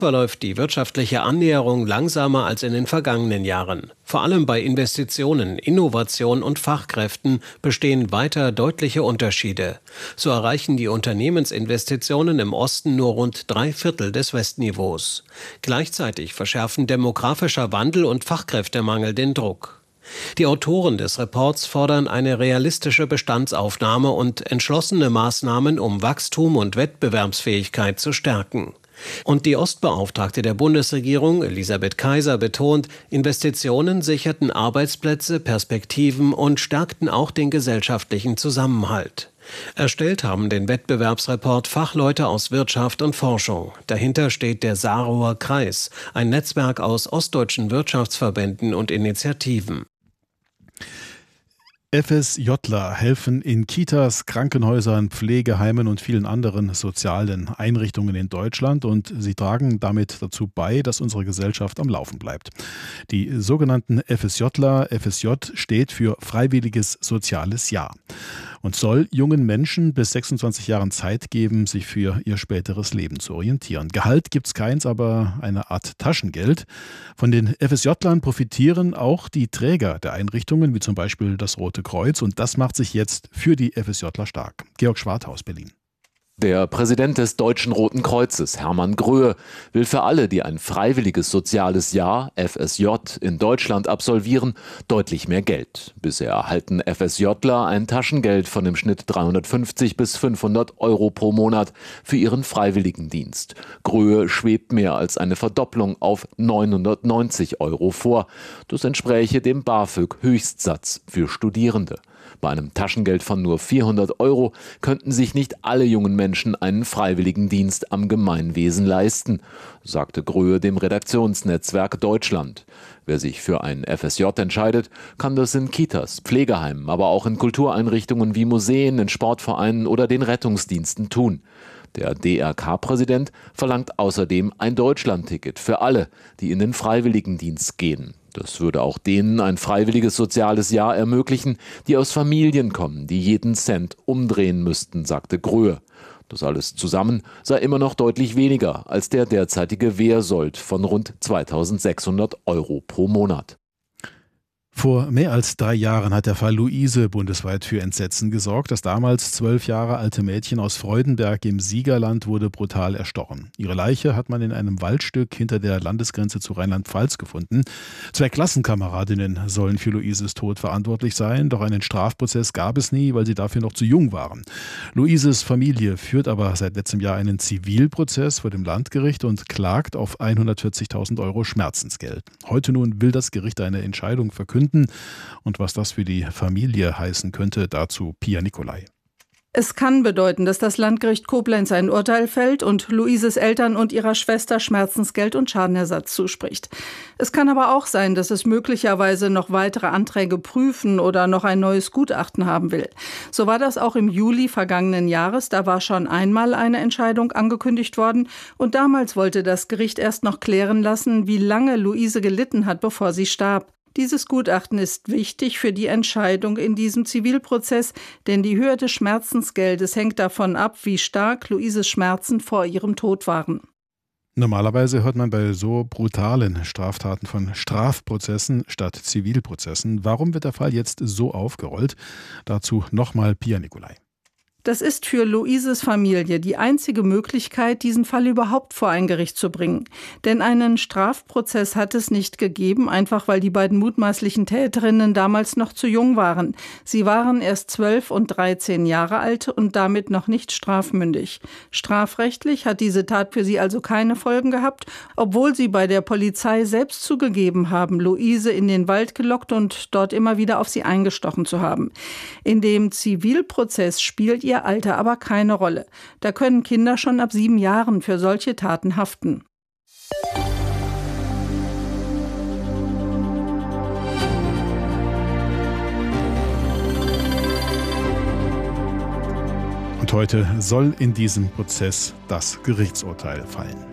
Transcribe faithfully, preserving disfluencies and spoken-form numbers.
Verläuft die wirtschaftliche Annäherung langsamer als in den vergangenen Jahren. Vor allem bei Investitionen, Innovation und Fachkräften bestehen weiter deutliche Unterschiede. So erreichen die Unternehmensinvestitionen im Osten nur rund drei Viertel des Westniveaus. Gleichzeitig verschärfen demografischer Wandel und Fachkräftemangel den Druck. Die Autoren des Reports fordern eine realistische Bestandsaufnahme und entschlossene Maßnahmen, um Wachstum und Wettbewerbsfähigkeit zu stärken. Und die Ostbeauftragte der Bundesregierung, Elisabeth Kaiser, betont, Investitionen sicherten Arbeitsplätze, Perspektiven und stärkten auch den gesellschaftlichen Zusammenhalt. Erstellt haben den Wettbewerbsreport Fachleute aus Wirtschaft und Forschung. Dahinter steht der Saarauer Kreis, ein Netzwerk aus ostdeutschen Wirtschaftsverbänden und Initiativen. FSJler helfen in Kitas, Krankenhäusern, Pflegeheimen und vielen anderen sozialen Einrichtungen in Deutschland und sie tragen damit dazu bei, dass unsere Gesellschaft am Laufen bleibt. Die sogenannten FSJler, F S J steht für Freiwilliges Soziales Jahr und soll jungen Menschen bis sechsundzwanzig Jahren Zeit geben, sich für ihr späteres Leben zu orientieren. Gehalt gibt's keins, aber eine Art Taschengeld. Von den FSJlern profitieren auch die Träger der Einrichtungen, wie zum Beispiel das Rote Kreuz, und das macht sich jetzt für die FSJler stark. Georg Schwarthaus, Berlin. Der Präsident des Deutschen Roten Kreuzes, Hermann Gröhe, will für alle, die ein freiwilliges soziales Jahr, F S J, in Deutschland absolvieren, deutlich mehr Geld. Bisher erhalten FSJler ein Taschengeld von im Schnitt dreihundertfünfzig bis fünfhundert Euro pro Monat für ihren Freiwilligendienst. Gröhe schwebt mehr als eine Verdopplung auf neunhundertneunzig Euro vor. Das entspräche dem BAföG-Höchstsatz für Studierende. Bei einem Taschengeld von nur vierhundert Euro könnten sich nicht alle jungen Menschen einen Freiwilligendienst am Gemeinwesen leisten, sagte Gröhe dem Redaktionsnetzwerk Deutschland. Wer sich für ein F S J entscheidet, kann das in Kitas, Pflegeheimen, aber auch in Kultureinrichtungen wie Museen, in Sportvereinen oder den Rettungsdiensten tun. Der D R K-Präsident verlangt außerdem ein Deutschlandticket für alle, die in den Freiwilligendienst gehen. Das würde auch denen ein freiwilliges soziales Jahr ermöglichen, die aus Familien kommen, die jeden Cent umdrehen müssten, sagte Gröhe. Das alles zusammen sei immer noch deutlich weniger als der derzeitige Wehrsold von rund zweitausendsechshundert Euro pro Monat. Vor mehr als drei Jahren hat der Fall Luise bundesweit für Entsetzen gesorgt. Das damals zwölf Jahre alte Mädchen aus Freudenberg im Siegerland wurde brutal erstochen. Ihre Leiche hat man in einem Waldstück hinter der Landesgrenze zu Rheinland-Pfalz gefunden. Zwei Klassenkameradinnen sollen für Luises Tod verantwortlich sein, doch einen Strafprozess gab es nie, weil sie dafür noch zu jung waren. Luises Familie führt aber seit letztem Jahr einen Zivilprozess vor dem Landgericht und klagt auf hundertvierzigtausend Euro Schmerzensgeld. Heute nun will das Gericht eine Entscheidung verkünden. Und was das für die Familie heißen könnte, dazu Pia Nicolai. Es kann bedeuten, dass das Landgericht Koblenz ein Urteil fällt und Luises Eltern und ihrer Schwester Schmerzensgeld und Schadenersatz zuspricht. Es kann aber auch sein, dass es möglicherweise noch weitere Anträge prüfen oder noch ein neues Gutachten haben will. So war das auch im Juli vergangenen Jahres. Da war schon einmal eine Entscheidung angekündigt worden und damals wollte das Gericht erst noch klären lassen, wie lange Luise gelitten hat, bevor sie starb. Dieses Gutachten ist wichtig für die Entscheidung in diesem Zivilprozess, denn die Höhe des Schmerzensgeldes hängt davon ab, wie stark Luises Schmerzen vor ihrem Tod waren. Normalerweise hört man bei so brutalen Straftaten von Strafprozessen statt Zivilprozessen. Warum wird der Fall jetzt so aufgerollt? Dazu nochmal Pia Nicolai. Das ist für Luises Familie die einzige Möglichkeit, diesen Fall überhaupt vor ein Gericht zu bringen. Denn einen Strafprozess hat es nicht gegeben, einfach weil die beiden mutmaßlichen Täterinnen damals noch zu jung waren. Sie waren erst zwölf und dreizehn Jahre alt und damit noch nicht strafmündig. Strafrechtlich hat diese Tat für sie also keine Folgen gehabt, obwohl sie bei der Polizei selbst zugegeben haben, Luise in den Wald gelockt und dort immer wieder auf sie eingestochen zu haben. In dem Zivilprozess spielt ihr Alter aber keine Rolle. Da können Kinder schon ab sieben Jahren für solche Taten haften. Und heute soll in diesem Prozess das Gerichtsurteil fallen.